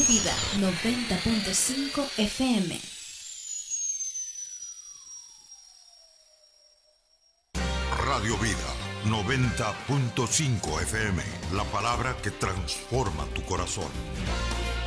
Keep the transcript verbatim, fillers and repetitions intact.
Vida noventa punto cinco F M. Radio Vida noventa punto cinco F M. La palabra que transforma tu corazón.